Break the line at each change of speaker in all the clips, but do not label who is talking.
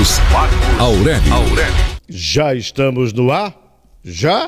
Marcos Aurélio.
Já estamos no ar? Já.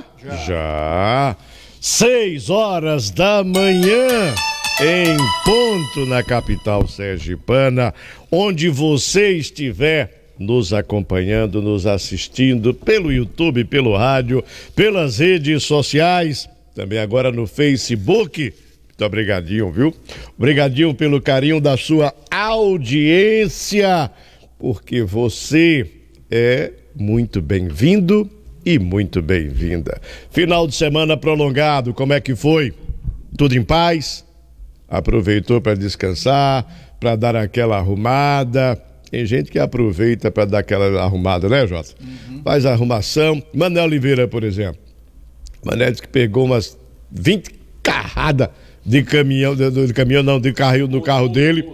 6 horas da manhã, em ponto, na capital sergipana, onde você estiver nos acompanhando, nos assistindo pelo YouTube, pelo rádio, pelas redes sociais, também agora no Facebook. Muito obrigadinho, viu? Obrigadinho pelo carinho da sua audiência, porque você é muito bem-vindo e muito bem-vinda. Final de semana prolongado, como é que foi? Tudo em paz? Aproveitou para descansar, para dar aquela arrumada? Tem gente que aproveita para dar aquela arrumada, né, Jota? Faz a arrumação. Mané Oliveira, por exemplo. Mané disse que pegou umas 20 carradas de caminhão, de carrinho no carro dele.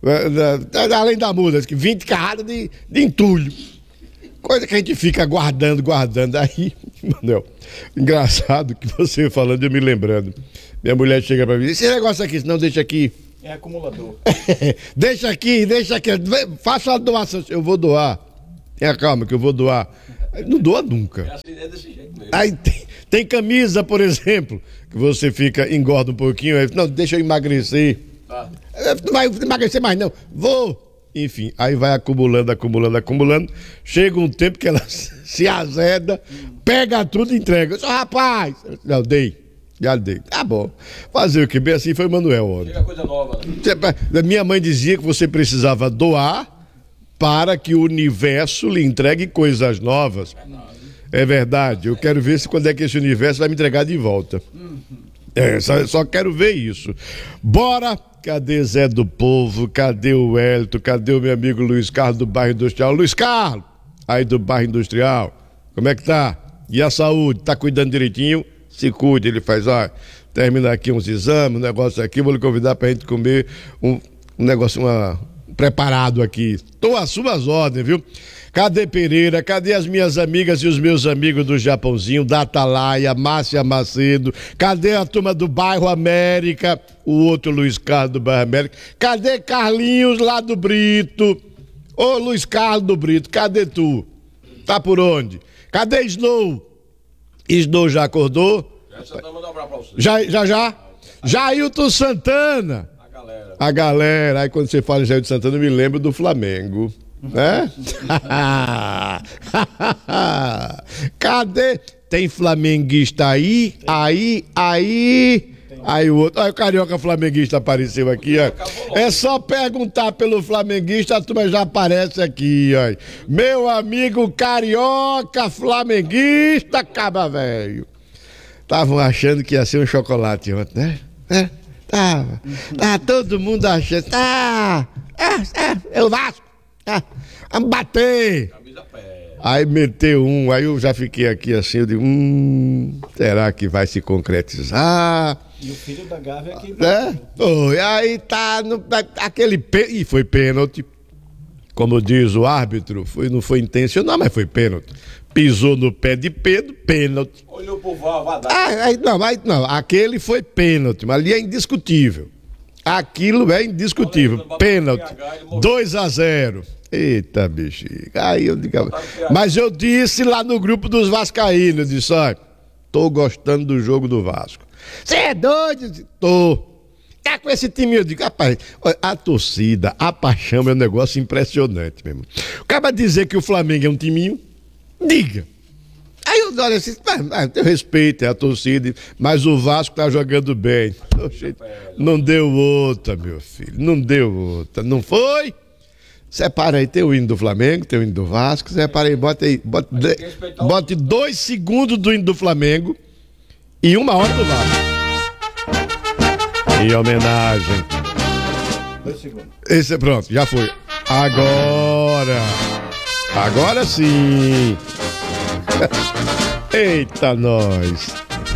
Além da muda, que 20 carradas de entulho. Coisa que a gente fica guardando. Aí, Manel, engraçado que você falando, eu me lembrando. Minha mulher chega pra mim, esse negócio aqui, não, deixa aqui.
É acumulador.
Deixa aqui. Faça a doação. Eu vou doar. Tenha calma que eu vou doar. Não doa nunca.
É desse jeito mesmo.
Aí tem camisa, por exemplo, que você engorda um pouquinho, aí, não, deixa eu emagrecer. Não vai emagrecer mais não. Vou. Enfim, aí vai acumulando. Chega um tempo que ela se azeda, pega tudo e entrega. Eu sou rapaz. Não, já dei. Tá bom. Fazer o que? Bem assim foi o Manuel ontem.
Chega coisa nova. Né?
Minha mãe dizia que você precisava doar para que o universo lhe entregue coisas novas. É verdade. Eu quero ver se quando é que esse universo vai me entregar de volta. Só quero ver isso. Bora! Cadê Zé do Povo? Cadê o Wellington? Cadê o meu amigo Luiz Carlos do Bairro Industrial? Luiz Carlos, aí do Bairro Industrial, como é que tá? E a saúde? Tá cuidando direitinho? Se cuide, ele faz, termina aqui uns exames, um negócio aqui, vou lhe convidar pra gente comer um negócio, preparado aqui. Tô às suas ordens, viu? Cadê Pereira? Cadê as minhas amigas e os meus amigos do Japãozinho, da Atalaia, Márcia Macedo? Cadê a turma do Bairro América? O outro Luiz Carlos do Bairro América. Cadê Carlinhos lá do Brito? Ô Luiz Carlos do Brito, cadê tu? Tá por onde? Cadê Snow? Snow já acordou? Já? Jailton Santana. A galera. Aí quando você fala em Jailton Santana, eu me lembro do Flamengo. Né? Cadê? Tem flamenguista aí? Aí o outro, o carioca flamenguista apareceu aqui, ó. É só perguntar pelo flamenguista, a turma já aparece aqui, ó. Meu amigo carioca flamenguista, caba velho. Estavam achando que ia ser um chocolate ontem, né? Tava todo mundo achando. É o Vasco. Vamos bater. Aí meteu aí eu já fiquei aqui assim, eu digo, será que vai se concretizar?
E o filho da Gávea aqui.
Aí tá aquele e foi pênalti. Como diz o árbitro, não foi intencional, mas foi pênalti. Pisou no pé de Pedro, pênalti.
Olhou pro VAR, vai dar.
Não, aquele foi pênalti, mas ali é indiscutível. Aquilo é indiscutível. Pênalti. 2-0. Eita, bexiga. Aí eu digo. Mas eu disse lá no grupo dos vascaínos, eu disse, olha, tô gostando do jogo do Vasco. Você é doido? Tô. Tá com esse time, eu digo, rapaz, olha, a torcida, a paixão é um negócio impressionante mesmo. Acaba de dizer que o Flamengo é um timinho, diga. Aí eu olho assim, eu respeito, é a torcida, mas o Vasco tá jogando bem. Não deu outra, meu filho, não deu outra, não foi? Separa aí, tem o hino do Flamengo, tem o hino do Vasco, separa aí, bote 2 segundos do hino do Flamengo e 1 hora do Vasco. Em homenagem.
2 segundos.
Esse é pronto, já foi. Agora sim. Eita, nós.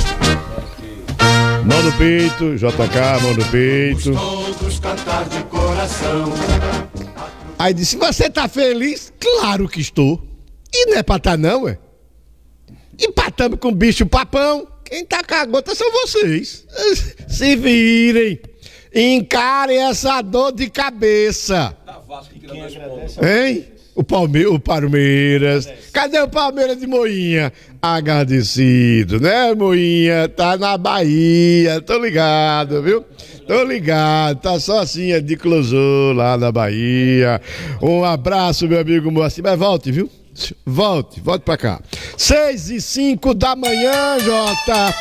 Mão no peito, JK, mão no peito.
Todos cantar de coração.
Aí disse, você tá feliz? Claro que estou. E não é pra tá não, ué. Empatamos com o bicho papão. Quem tá com a gota são vocês. Se virem. Encarem essa dor de cabeça. Hein? O Palmeiras. Cadê o Palmeiras de Moinha? Agradecido, né, Moinha? Tá na Bahia, tô ligado, viu? Tô ligado, tá só assim, de closou lá na Bahia. Um abraço, meu amigo Moacir. Mas volte, viu? Volte pra cá. 6h05 da manhã, Jota.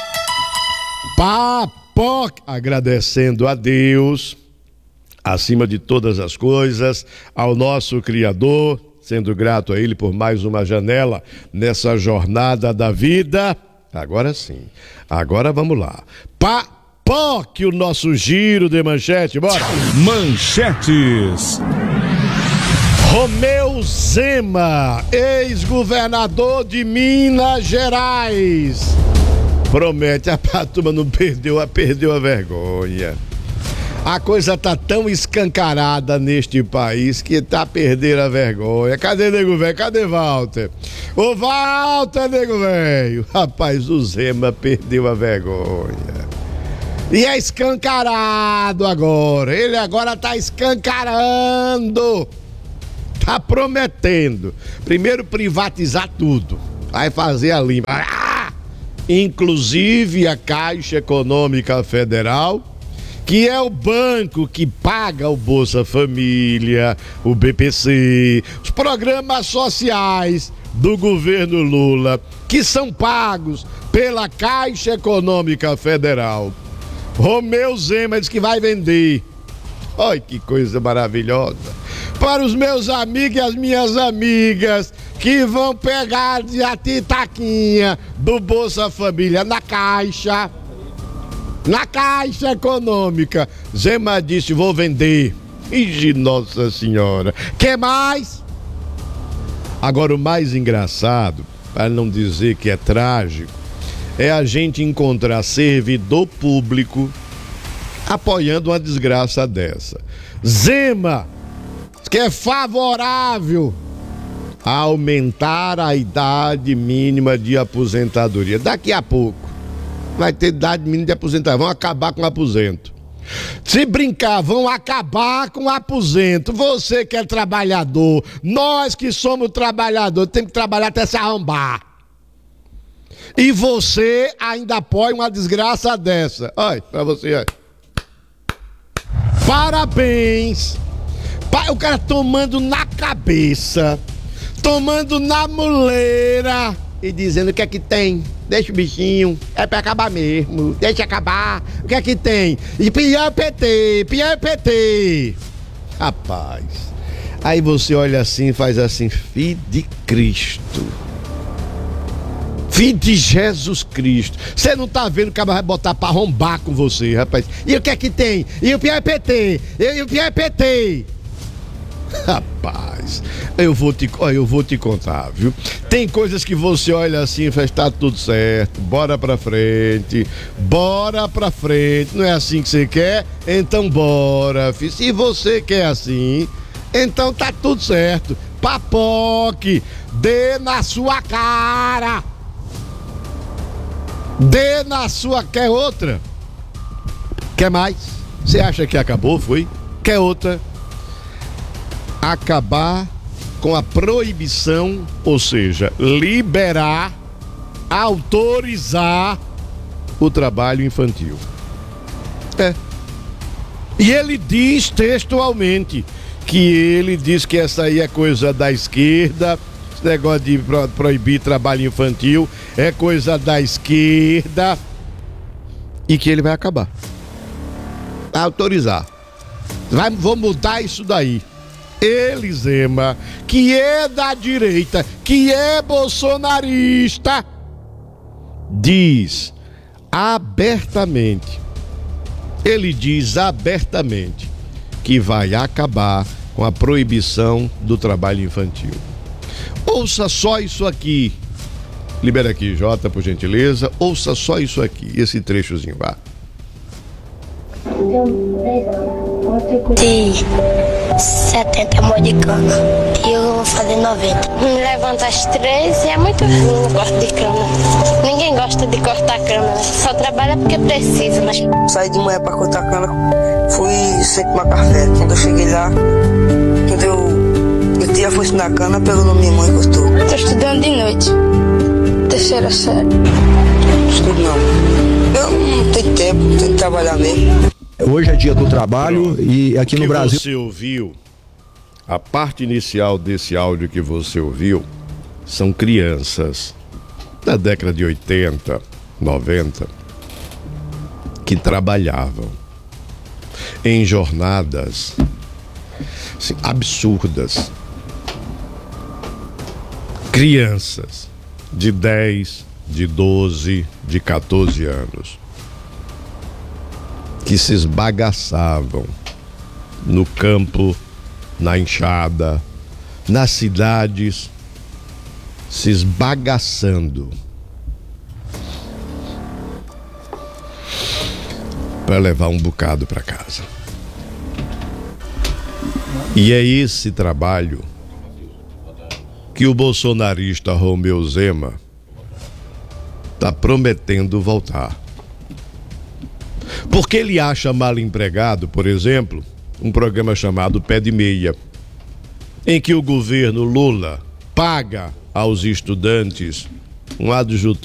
Papoca. Agradecendo a Deus, acima de todas as coisas, ao nosso Criador, sendo grato a Ele por mais uma janela nessa jornada da vida. Agora sim, agora vamos lá. Papoque o nosso giro de manchete, bora!
Manchetes.
Romeu Zema, ex-governador de Minas Gerais, promete, a turma não perdeu a vergonha. A coisa tá tão escancarada neste país que tá perdendo a vergonha. Cadê nego velho? Cadê Walter? Ô Walter, nego velho! Rapaz, o Zema perdeu a vergonha. E é escancarado agora. Ele agora tá escancarando. Tá prometendo. Primeiro privatizar tudo. Vai fazer a limpa. Inclusive a Caixa Econômica Federal, que é o banco que paga o Bolsa Família, o BPC, os programas sociais do governo Lula, que são pagos pela Caixa Econômica Federal. Romeu Zema diz que vai vender. Olha que coisa maravilhosa. Para os meus amigos e as minhas amigas que vão pegar a titaquinha do Bolsa Família na Caixa Econômica. Zema disse, vou vender. Ixi, Nossa Senhora. Que mais? Agora o mais engraçado, para não dizer que é trágico, é a gente encontrar servidor público apoiando uma desgraça dessa. Zema, que é favorável a aumentar a idade mínima de aposentadoria. Daqui a pouco vai ter idade mínima de aposentadoria. Vão acabar com o aposento. Se brincar, vão acabar com o aposento. Você que é trabalhador, nós que somos trabalhadores, temos que trabalhar até se arrombar. E você ainda apoia uma desgraça dessa. Olha, pra você, olha. Parabéns. O cara tomando na cabeça, tomando na muleira e dizendo o que é que tem. Deixa o bichinho, é pra acabar mesmo, deixa acabar. O que é que tem? E pior PT. Rapaz, aí você olha assim, faz assim, filho de Cristo. Filho de Jesus Cristo. Você não tá vendo que o cara vai botar pra arrombar com você, rapaz. E o que é que tem? E o pior é PT. Rapaz, eu vou te contar, viu? Tem coisas que você olha assim e faz, tá tudo certo, bora pra frente, não é assim que você quer? Então bora, filho. Se você quer assim, então tá tudo certo. Papoque, dê na sua cara. Quer outra? Quer mais? Você acha que acabou, foi? Quer outra? Acabar com a proibição, ou seja, liberar, autorizar o trabalho infantil. E ele diz textualmente que essa aí é coisa da esquerda, esse negócio de proibir trabalho infantil é coisa da esquerda e que ele vai acabar. Vai autorizar. Vou mudar isso daí. Ele, Zema, que é da direita, que é bolsonarista, diz abertamente, que vai acabar com a proibição do trabalho infantil. Ouça só isso aqui. Libera aqui, Jota, por gentileza. Ouça só isso aqui, esse trechozinho, vá.
De 70 moe de cama e eu vou fazer 90. Me levanto às 3 e é muito ruim, não gosto de cama. Ninguém gosta de cortar cana, só trabalha porque precisa, mas...
Saí de manhã pra cortar cana, fui sem tomar café. Quando eu cheguei lá, tia fosse na cana, pegou na minha mãe e gostou.
Tô estudando de noite. Terceira série.
Estudo não. Eu não tenho tempo, tenho que trabalhar mesmo.
Hoje é dia do trabalho e aqui no Brasil...
Você ouviu, a parte inicial desse áudio que você ouviu, são crianças da década de 80, 90, que trabalhavam em jornadas assim, absurdas. Crianças de 10, de 12, de 14 anos, que se esbagaçavam no campo, na enxada, nas cidades, se esbagaçando para levar um bocado para casa. E é esse trabalho que o bolsonarista Romeu Zema está prometendo voltar. Porque ele acha mal empregado, por exemplo, um programa chamado Pé de Meia, em que o governo Lula paga aos estudantes um adjunto